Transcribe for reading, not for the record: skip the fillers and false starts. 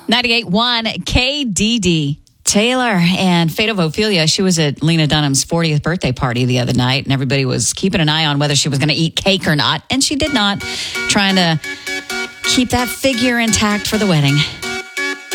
98.1 KDD. Taylor and Fate of Ophelia, she was at Lena Dunham's 40th birthday party the other night, and everybody was keeping an eye on whether she was going to eat cake or not, and she did not, trying to keep that figure intact for the wedding.